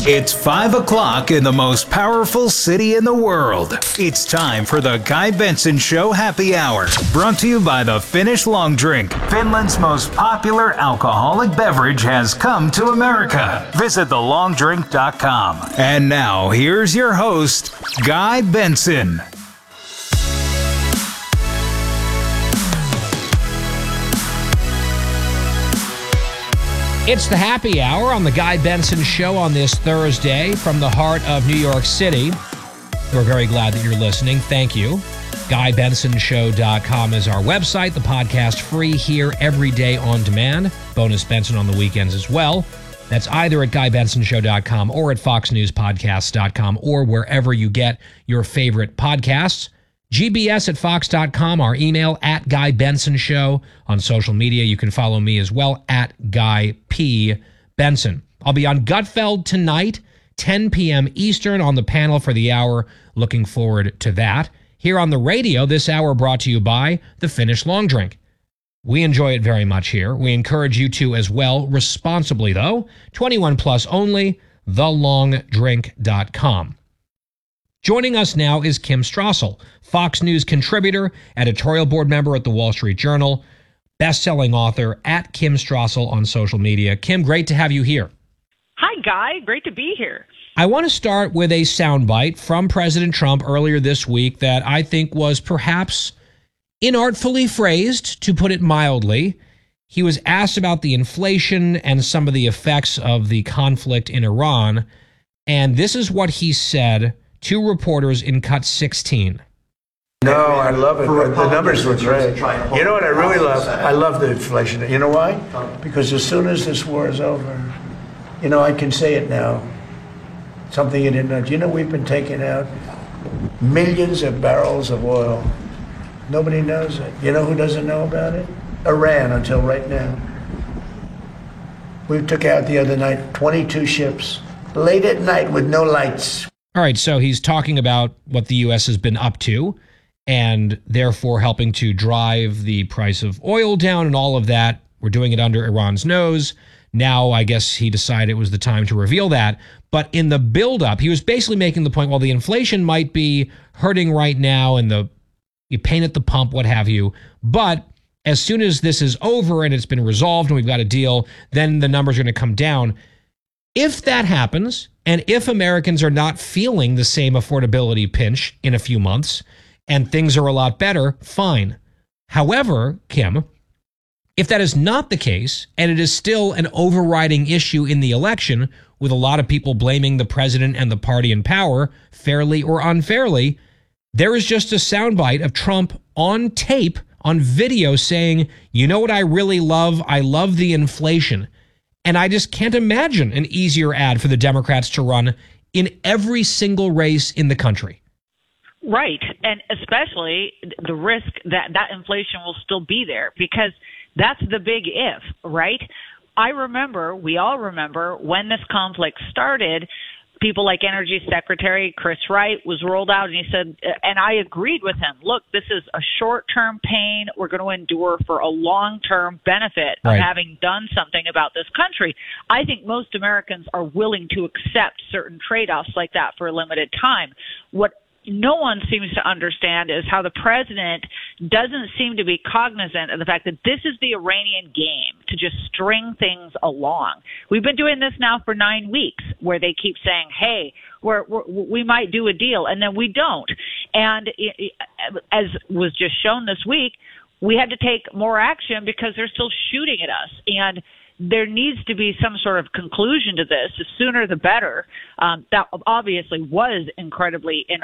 It's 5 o'clock in the most powerful city in the world. It's time for the Guy Benson Show Happy Hour, brought to you by the Finnish Long Drink. Finland's most popular alcoholic beverage has come to America. Visit thelongdrink.com. And now, here's your host, Guy Benson. It's the Happy Hour on the Guy Benson Show on this Thursday from the heart of New York City. We're very glad that you're listening. Thank you. GuyBensonShow.com is our website. The podcast free here every day on demand. Bonus Benson on the weekends as well. That's either at GuyBensonShow.com or at FoxNewsPodcasts.com or wherever you get your favorite podcasts. GBS at Fox.com, our email at Guy Benson Show. On social media, you can follow me as well at Guy P. Benson. I'll be on Gutfeld tonight, 10 p.m. Eastern on the panel for the hour. Looking forward to that. Here on the radio, this hour brought to you by the Finnish Long Drink. We enjoy it very much here. We encourage you to as well, responsibly though. 21 plus only, thelongdrink.com. Joining us now is Kim Strassel, Fox News contributor, editorial board member at the Wall Street Journal, best-selling author at Kim Strassel on social media. Kim, great to have you here. Hi, Guy. Great to be here. I want to start with a soundbite from President Trump earlier this week that I think was perhaps inartfully phrased, to put it mildly. He was asked about the inflation and some of the effects of the conflict in Iran, and this is what he said to reporters in cut 16. No, I love it. The numbers were great. You know what I really love? I love the inflation. You know why? Because as soon as this war is over, you know, I can say it now. Something you didn't know. Do you know we've been taking out millions of barrels of oil? Nobody knows it. You know who doesn't know about it? Iran, until right now. We took out the other night 22 ships, late at night with no lights. All right, so he's talking about what the U.S. has been up to and therefore helping to drive the price of oil down and all of that. We're doing it under Iran's nose. Now, I guess he decided it was the time to reveal that. But in the buildup, he was basically making the point, well, the inflation might be hurting right now and you pain at the pump, what have you. But as soon as this is over and it's been resolved and we've got a deal, then the numbers are going to come down. If that happens, and if Americans are not feeling the same affordability pinch in a few months, and things are a lot better, fine. However, Kim, if that is not the case, and it is still an overriding issue in the election, with a lot of people blaming the president and the party in power, fairly or unfairly, there is just a soundbite of Trump on tape, on video, saying, you know what I really love? I love the inflation. And I just can't imagine an easier ad for the Democrats to run in every single race in the country. Right. And especially the risk that that inflation will still be there, because that's the big if, right? We all remember when this conflict started, people like Energy Secretary Chris Wright was rolled out, and he said, and I agreed with him, look, this is a short-term pain we're going to endure for a long-term benefit of having done something about this country. I think most Americans are willing to accept certain trade-offs like that for a limited time. What no one seems to understand is how the president doesn't seem to be cognizant of the fact that this is the Iranian game to just string things along. We've been doing this now for 9 weeks, where they keep saying, hey, we might do a deal, and then we don't. And as was just shown this week, we had to take more action because they're still shooting at us. And there needs to be some sort of conclusion to this. The sooner the better. That obviously was incredibly